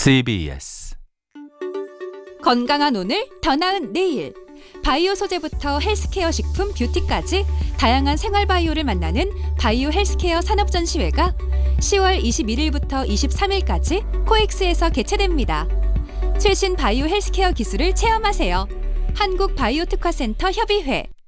CBS 건강한 오늘, 더 나은 내일. 바이오 소재부터 헬스케어 식품, 뷰티까지 다양한 생활 바이오를 만나는 바이오 헬스케어 산업전시회가 10월 21일부터 23일까지 코엑스에서 개최됩니다. 최신 바이오 헬스케어 기술을 체험하세요. 한국바이오특화센터 협의회